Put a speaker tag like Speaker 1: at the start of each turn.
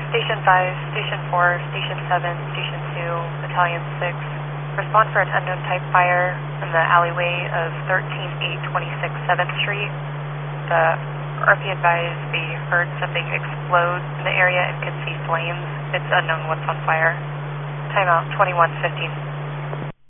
Speaker 1: Station 5, Station 4, Station 7, Station 2, Battalion 6. Respond for an unknown type fire in the alleyway of 13826 7th Street. RP advised they heard something explode in the area and could see flames. It's unknown what's on fire. Timeout 21:15.